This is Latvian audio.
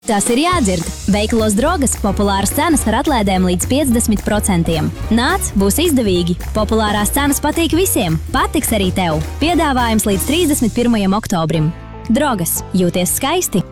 Tas ir jādzird. Veikalos Drogas populāras cenas ar atlaidēm līdz 50%. Nāc, būs izdevīgi. Populārās cenas patīk visiem. Patiks arī tev. Piedāvājums līdz 31. oktobrim. Drogas. Jūties skaisti!